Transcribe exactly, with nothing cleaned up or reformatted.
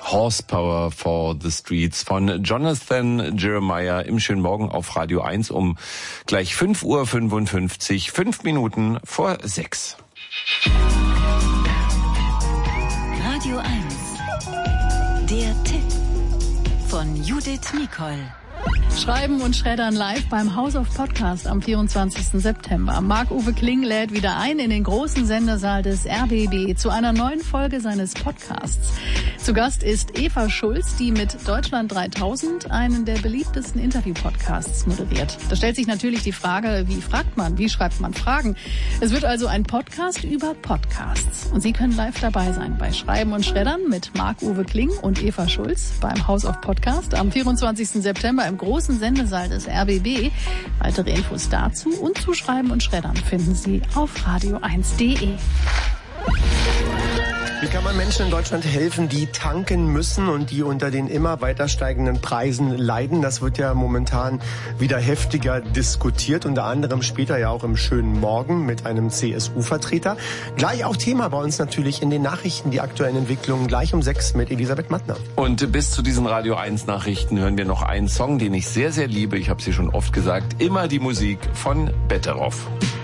Horsepower for the Streets von Jonathan Jeremiah im schönen Morgen auf Radio eins um gleich fünf Uhr fünfundfünfzig, fünf Minuten vor sechs. Radio eins, der Tipp von Judith Nicol. Schreiben und Schreddern live beim House of Podcast am vierundzwanzigsten September. Marc-Uwe Kling lädt wieder ein in den großen Sendesaal des R B B zu einer neuen Folge seines Podcasts. Zu Gast ist Eva Schulz, die mit Deutschland dreitausend einen der beliebtesten Interview-Podcasts moderiert. Da stellt sich natürlich die Frage, wie fragt man, wie schreibt man Fragen? Es wird also ein Podcast über Podcasts. Und Sie können live dabei sein bei Schreiben und Schreddern mit Marc-Uwe Kling und Eva Schulz beim House of Podcast am vierundzwanzigsten September im großen Sendesaal des R B B. Weitere Infos dazu und zu Schreiben und Schreddern finden Sie auf radio eins punkt de. Wie kann man Menschen in Deutschland helfen, die tanken müssen und die unter den immer weiter steigenden Preisen leiden? Das wird ja momentan wieder heftiger diskutiert, unter anderem später ja auch im schönen Morgen mit einem C S U-Vertreter. Gleich auch Thema bei uns natürlich in den Nachrichten, die aktuellen Entwicklungen, gleich um sechs mit Elisabeth Mattner. Und bis zu diesen Radio eins Nachrichten hören wir noch einen Song, den ich sehr, sehr liebe. Ich habe sie schon oft gesagt. Immer die Musik von Betteroff.